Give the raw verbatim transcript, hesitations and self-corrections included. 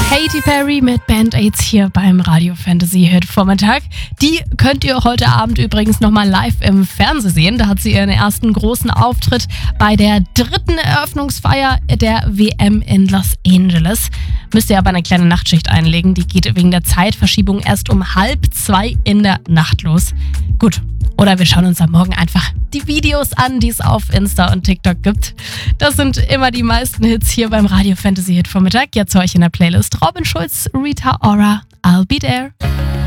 Katy Perry mit Band-Aids hier beim Radio Fantasy Hit Vormittag. Die könnt ihr heute Abend übrigens nochmal live im Fernsehen sehen. Da hat sie ihren ersten großen Auftritt bei der dritten Eröffnungsfeier der W M in Los Angeles. Müsst ihr aber eine kleine Nachtschicht einlegen. Die geht wegen der Zeitverschiebung erst um halb zwei in der Nacht los. Gut. Oder wir schauen uns am Morgen einfach die Videos an, die es auf Insta und TikTok gibt. Das sind immer die meisten Hits hier beim Radio Fantasy Hit Vormittag. Jetzt höre ich in der Playlist Robin Schulz, Rita Ora, I'll Be There.